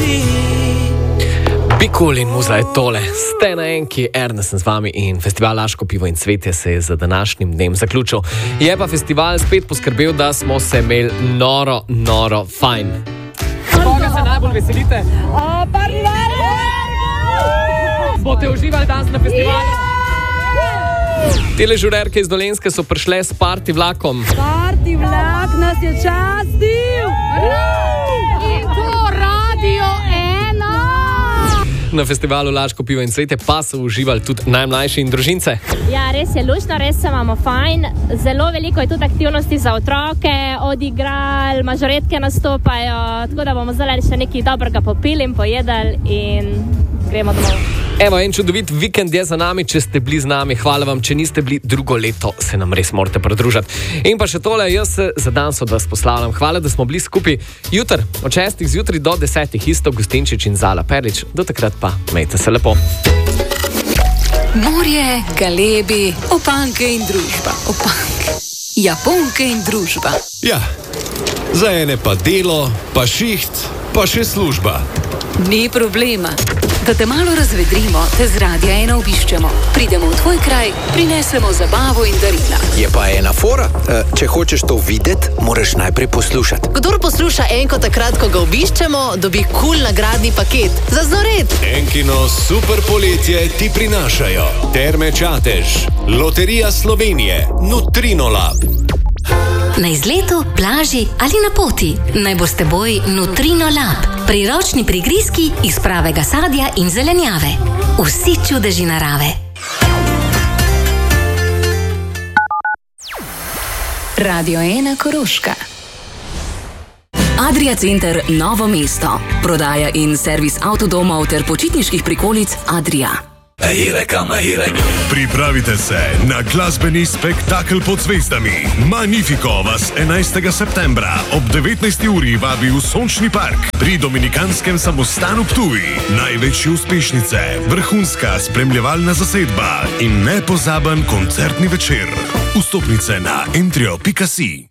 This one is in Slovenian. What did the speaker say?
Bikul in muza je tole. Ste na enki, Ernest sem z vami in festival Laško pivo in cvetje se je za današnjim dnem zaključil. Je pa festival spet poskrbel, da smo se imeli noro fajn. Koga se najbolj veselite? Boste uživali danes na festivalu? Tele žurerke iz Dolenjske so prišle s party vlakom. Party vlak nas je častil! In to Radio 1! Na festivalu Laško pivo in cvetje pa so uživali tudi najmlajši in družince. Ja, res je luštno, res se imamo fajn. Zelo veliko je tudi aktivnosti za otroke, odigral, mažoretke nastopajo, tako da bomo zdaj še nekaj dobrega popili in pojedali in gremo domov. Evo, en čudovit vikend je za nami, če ste bili z nami. Hvala vam, če niste bili drugo leto, se nam res morate pridružiti. In pa še tole, jaz se za danes od vas poslavljam. Hvala, da smo bili skupaj. Jutr, od 6. zjutraj do 10. isto Gustinčič in Zala Perlič. Do takrat pa, imejte se lepo. Morje, galebi, opanke in družba. Japonke in družba. Ja, za ene pa delo, pa šiht, pa še služba. Ni problema. Da te malo razvedrimo, te z Radia 1 obiščemo. Pridemo v tvoj kraj, prinesemo zabavo in darila. Je pa ena fora. Če hočeš to videti, moraš najprej poslušati. Kdor posluša Enko takrat, ko ga obiščemo, dobi cool nagradni paket. Za znored! Enkino super poletje ti prinašajo Terme Čatež, Loterija Slovenije, Nutrinolab. Na izletu, plaži ali na poti. Naj bo s teboj Nutrinolab. Priročni prigrizki iz pravega sadja in zelenjave. Vsi čudeži narave. Radio 1 Koroška. Adria Center Novo mesto. Prodaja in servis avtodomov ter počitniških prikolic Adria. Pripravite se na glasbeni spektakel pod zvezdami. Magnifico vas 11. septembra ob 19. uri vabi v Sončni park pri Dominikanskem samostanu Ptuj. Največje uspešnice, vrhunska spremljevalna zasedba in nepozaben koncertni večer. Vstopnice na entrio.si.